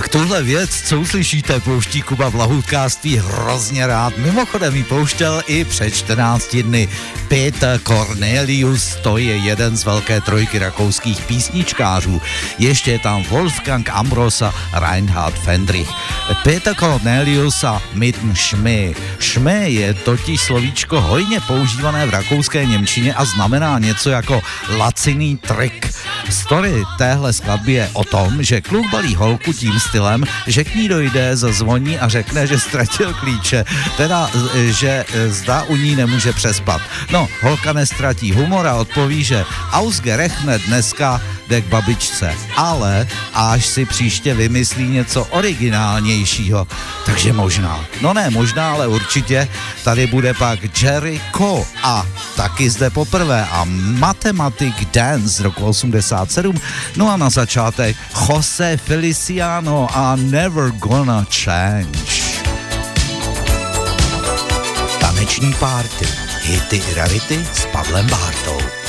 tuhle věc, co uslyšíte, pouští Kuba v lahůdkářství hrozně rád. Mimochodem ji pouštěl i před 14 dny. Peter Cornelius, to je jeden z velké trojky rakouských písničkářů. Ještě je tam Wolfgang Ambros a Reinhard Fendrich. Peter Cornelius a Mitten Schmäh. Schmäh je totiž slovíčko hojně používané v rakouské němčině a znamená něco jako laciný trik. Story téhle skladby je o tom, že kluk balí holku tím stylem, že k ní dojde, zazvoní a řekne, že ztratil klíče, teda, že zda u ní nemůže přespat. No, holka nestratí humor a odpoví, že ausgerechnet dneska jde k babičce, ale až si příště vymyslí něco originálnějšího. Takže možná, no ne možná, ale určitě, tady bude pak Jerry Coe a taky zde poprvé a Mathematic Dance z roku 87, no a na začátek Jose Feliciano a Never Gonna Change. Taneční párty, hity i rarity s Pavlem Bártou.